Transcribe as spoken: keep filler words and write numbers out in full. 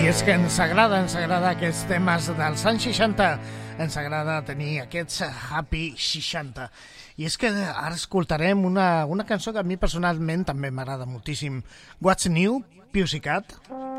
I és que ens agrada, ens agrada aquests temes dels anys seixanta, ens agrada tenir aquests Happy seixanta. I és que ara escoltarem una, una cançó que a mi personalment també m'agrada moltíssim. What's New, Pussycat.